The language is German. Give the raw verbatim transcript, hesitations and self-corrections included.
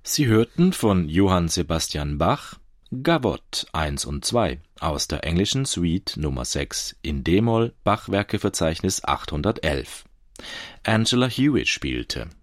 Sie hörten von Johann Sebastian Bach Gavotte eins und zwei aus der englischen Suite Nummer sechs in d-Moll, Bachwerkeverzeichnis achthundertelf. Angela Hewitt spielte